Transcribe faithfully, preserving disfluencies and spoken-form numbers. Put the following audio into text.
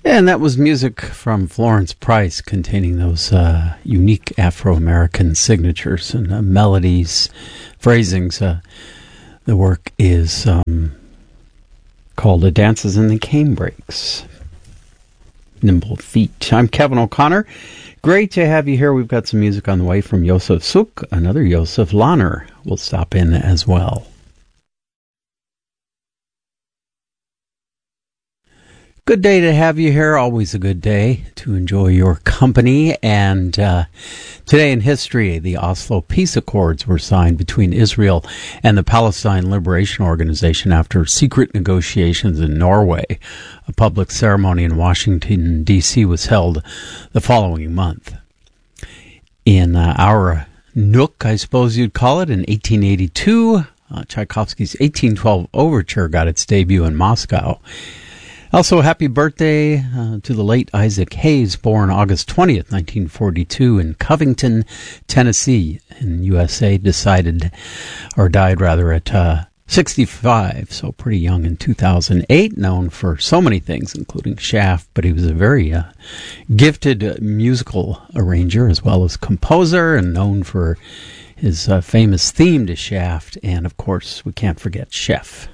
And that was music from Florence Price containing those uh, unique Afro-American signatures and uh, melodies, phrasings. Uh, the work is um, called The Dances in the Canebrakes. Nimble Feet. I'm Kevin O'Connor. Great to have you here. We've got some music on the way from Josef Suk, another Josef Lahner will stop in as well. Good day to have you here. Always a good day to enjoy your company. And uh, today in history, the Oslo Peace Accords were signed between Israel and the Palestine Liberation Organization after secret negotiations in Norway. A public ceremony in Washington, D C was held the following month. In uh, our nook, I suppose you'd call it, in eighteen eighty-two, uh, Tchaikovsky's eighteen twelve Overture got its debut in Moscow. Also, happy birthday uh, to the late Isaac Hayes, born August twentieth, nineteen forty-two, in Covington, Tennessee, in U S A. Decided, or died rather, at uh, sixty-five, so pretty young in two thousand eight. Known for so many things, including Shaft, but he was a very uh, gifted uh, musical arranger as well as composer, and known for his uh, famous theme to Shaft, and of course, we can't forget Chef.